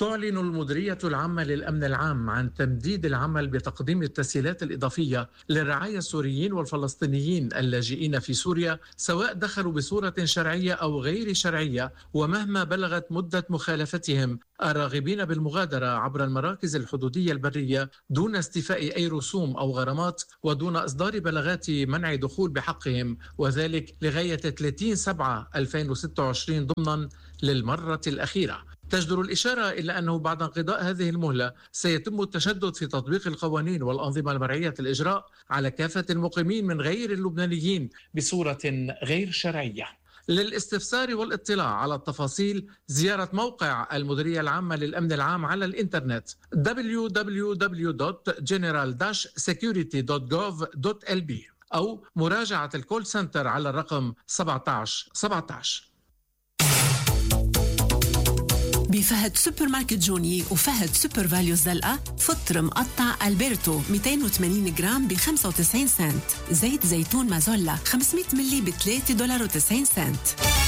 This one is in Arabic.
تعلن المديرية العامة للأمن العام عن تمديد العمل بتقديم التسهيلات الإضافية للرعايا السوريين والفلسطينيين اللاجئين في سوريا، سواء دخلوا بصورة شرعية أو غير شرعية، ومهما بلغت مدة مخالفتهم، الراغبين بالمغادرة عبر المراكز الحدودية البرية دون استيفاء أي رسوم أو غرامات ودون إصدار بلاغات منع دخول بحقهم، وذلك لغاية 30/7/2026 ضمنا للمرة الأخيرة. تجدر الإشارة إلى أنه بعد انقضاء هذه المهلة سيتم التشدد في تطبيق القوانين والأنظمة المرعية الإجراء على كافة المقيمين من غير اللبنانيين بصورة غير شرعية. للاستفسار والاطلاع على التفاصيل زيارة موقع المديرية العامة للأمن العام على الإنترنت www.general-security.gov.lb أو مراجعة الكول سنتر على الرقم 1717. بفهد سوبر ماركت جوني وفهد سوبر فاليو الزلقة فطر مقطع ألبرتو 280 جرام ب95 سنت، زيت زيتون مازولا 500 ملي ب$3.90.